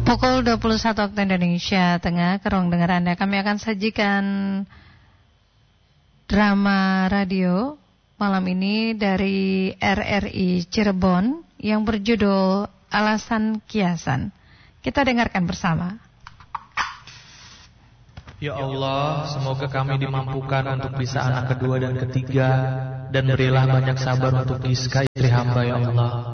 Pukul 21 waktu Indonesia Tengah, ke ruang dengar Anda kami akan sajikan drama radio malam ini dari RRI Cirebon yang berjudul Alasan Kiasan. Kita dengarkan bersama. Ya Allah, semoga kami dimampukan untuk bisa anak kedua dan ketiga, dan berilah banyak sabar untuk Rizka istri hamba ya Allah.